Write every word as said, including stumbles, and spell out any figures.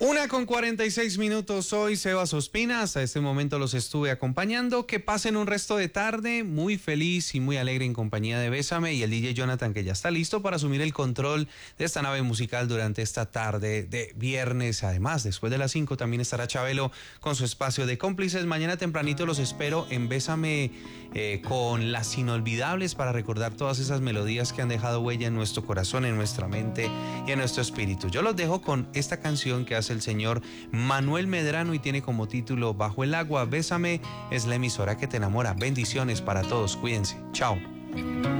Una con cuarenta y seis minutos, soy Sebas Ospina, hasta este momento los estuve acompañando. Que pasen un resto de tarde muy feliz y muy alegre en compañía de Bésame y el D J Jonathan, que ya está listo para asumir el control de esta nave musical durante esta tarde de viernes. Además, después de las cinco también estará Chabelo con su espacio de cómplices. Mañana tempranito los espero en Bésame eh, con las inolvidables, para recordar todas esas melodías que han dejado huella en nuestro corazón, en nuestra mente y en nuestro espíritu. Yo los dejo con esta canción que hace el señor Manuel Medrano y tiene como título Bajo el agua. Bésame es la emisora que te enamora. Bendiciones para todos, cuídense, chao.